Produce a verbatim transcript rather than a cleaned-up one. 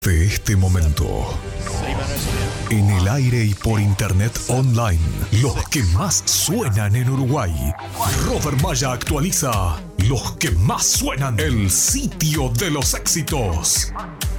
De este momento, en el aire y por internet online, los que más suenan en Uruguay. Robert Maya actualiza los que más suenan, el sitio de los éxitos.